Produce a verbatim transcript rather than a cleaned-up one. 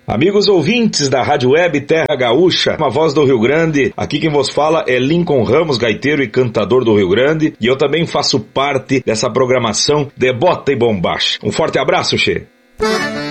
Amigos ouvintes da Rádio Web Terra Gaúcha, uma voz do Rio Grande, aqui quem vos fala é Lincoln Ramos, gaiteiro e cantador do Rio Grande, e eu também faço parte dessa programação de Bota e Bombacha. Um forte abraço, che!